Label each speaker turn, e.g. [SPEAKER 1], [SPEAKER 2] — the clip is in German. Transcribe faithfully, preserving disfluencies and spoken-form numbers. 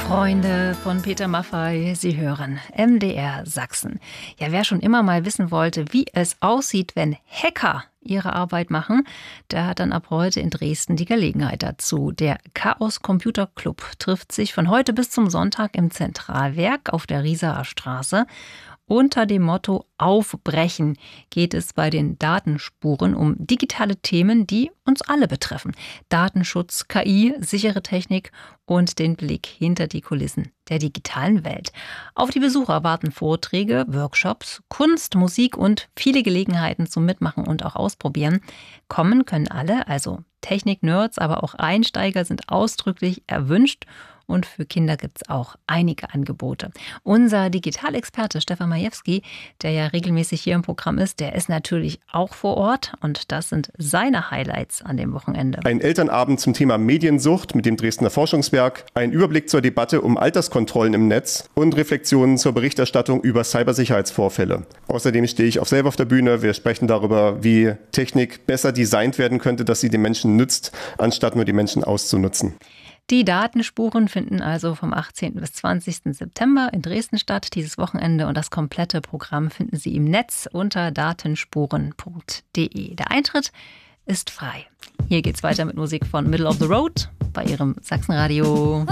[SPEAKER 1] Freunde von Peter Maffay, Sie hören M D R Sachsen. Ja, wer schon immer mal wissen wollte, wie es aussieht, wenn Hacker ihre Arbeit machen, der hat dann ab heute in Dresden die Gelegenheit dazu. Der Chaos Computer Club trifft sich von heute bis zum Sonntag im Zentralwerk auf der Rieserer Straße. Unter dem Motto Aufbrechen geht es bei den Datenspuren um digitale Themen, die uns alle betreffen. Datenschutz, K I, sichere Technik und den Blick hinter die Kulissen der digitalen Welt. Auf die Besucher warten Vorträge, Workshops, Kunst, Musik und viele Gelegenheiten zum Mitmachen und auch Ausprobieren. Kommen können alle, also Technik-Nerds, aber auch Einsteiger sind ausdrücklich erwünscht. Und für Kinder gibt es auch einige Angebote. Unser Digitalexperte Stefan Majewski, der ja regelmäßig hier im Programm ist, der ist natürlich auch vor Ort. Und das sind seine Highlights an dem Wochenende.
[SPEAKER 2] Ein Elternabend zum Thema Mediensucht mit dem Dresdner Forschungswerk, ein Überblick zur Debatte um Alterskontrollen im Netz und Reflexionen zur Berichterstattung über Cybersicherheitsvorfälle. Außerdem stehe ich auch selber auf der Bühne. Wir sprechen darüber, wie Technik besser designt werden könnte, dass sie den Menschen nützt, anstatt nur die Menschen auszunutzen.
[SPEAKER 1] Die Datenspuren finden also vom achtzehnten bis zwanzigsten September in Dresden statt, dieses Wochenende. Und das komplette Programm finden Sie im Netz unter datenspuren punkt de. Der Eintritt ist frei. Hier geht's weiter mit Musik von Middle of the Road bei Ihrem Sachsenradio.